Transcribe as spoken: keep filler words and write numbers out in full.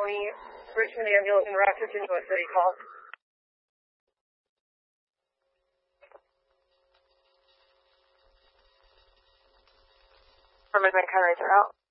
County, Richmond Ambulance, and Rochester, New York City call. Affirmative, and Kaiser out.